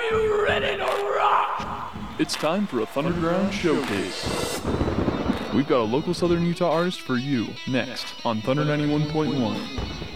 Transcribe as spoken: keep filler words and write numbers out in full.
you ready to rock? It's time for a Thunderground Showcase. We've got a local Southern Utah artist for you next on Thunder ninety-one point one.